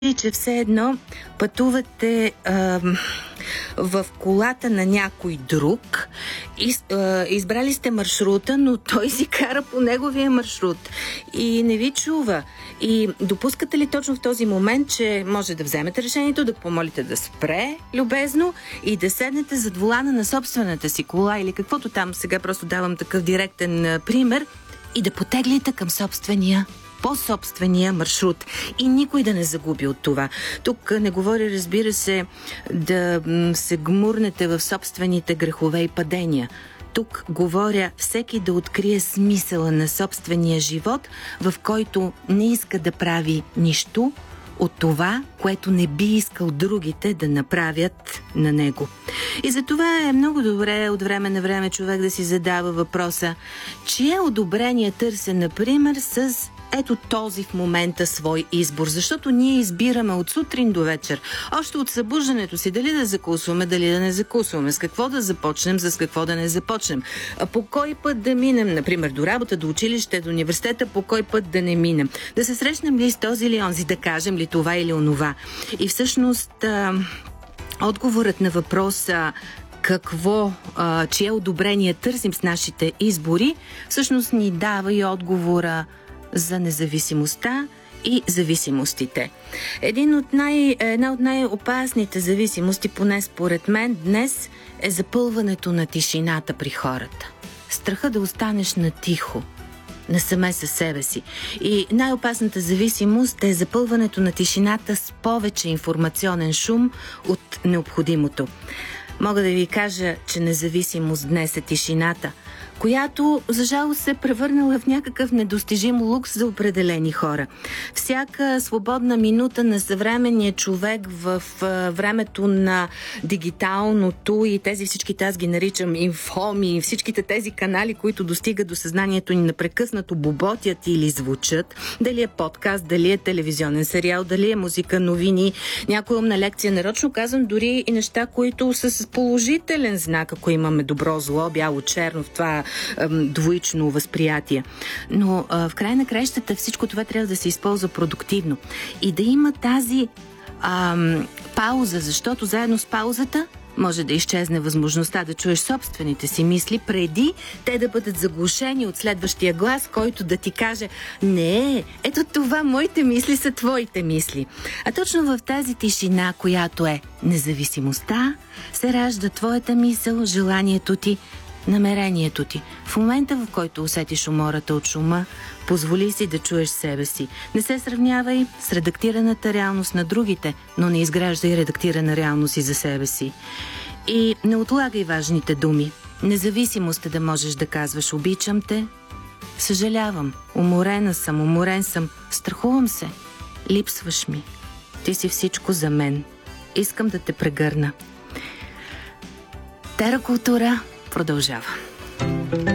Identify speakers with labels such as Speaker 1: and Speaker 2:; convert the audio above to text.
Speaker 1: че все едно пътувате в колата на някой друг, избрали сте маршрута, но той си кара по неговия маршрут и не ви чува. И допускате ли точно в този момент, че може да вземете решението, да помолите да спре любезно и да седнете зад волана на собствената си кола или каквото там, сега просто давам такъв директен пример, и да потеглите към по собствения маршрут и никой да не загуби от това. Тук не говоря, разбира се, да се гмурнете в собствените грехове и падения. Тук говоря всеки да открие смисъла на собствения живот, в който не иска да прави нищо от това, което не би искал другите да направят на него. И затова е много добре от време на време човек да си задава въпроса, чие одобрение търся, например, с ето този в момента свой избор. Защото ние избираме от сутрин до вечер, още от събуждането си, дали да закусваме, дали да не закусваме, с какво да започнем, с какво да не започнем, по кой път да минем, например, до работа, до училище, до университета, по кой път да не минем, да се срещнем ли с този или онзи, да кажем ли това или онова. И всъщност отговорът на въпроса чие одобрение търсим с нашите избори, всъщност ни дава и отговора за независимостта и зависимостите. Една от най-опасните зависимости, поне според мен, днес е запълването на тишината при хората. Страха да останеш натихо, насаме със себе си. И най-опасната зависимост е запълването на тишината с повече информационен шум от необходимото. Мога да ви кажа, че независимост днес е тишината, която, за жалост, се е превърнала в някакъв недостижим лукс за определени хора. Всяка свободна минута на съвременния човек в времето на дигиталното и всичките, аз ги наричам инфоми, всичките тези канали, които достигат до съзнанието ни непрекъснато боботят или звучат, дали е подкаст, дали е телевизионен сериал, дали е музика, новини, някоя умна лекция, нарочно казвам дори и неща, които са с положителен знак, ако имаме добро, зло, бяло, черно, в това двоично възприятие. Но в край на краищата всичко това трябва да се използва продуктивно и да има тази пауза, защото заедно с паузата може да изчезне възможността да чуеш собствените си мисли, преди те да бъдат заглушени от следващия глас, който да ти каже: не, ето това, моите мисли са твоите мисли. А точно в тази тишина, която е независимостта, се ражда твоята мисъл, желанието ти, намерението ти. В момента, в който усетиш умората от шума, позволи си да чуеш себе си. Не се сравнявай с редактираната реалност на другите, но не изграждай редактирана реалност и за себе си. И не отлагай важните думи. Независимост е да можеш да казваш: обичам те, съжалявам, уморен съм, страхувам се, липсваш ми, ти си всичко за мен, искам да те прегърна. Теракултура продължава.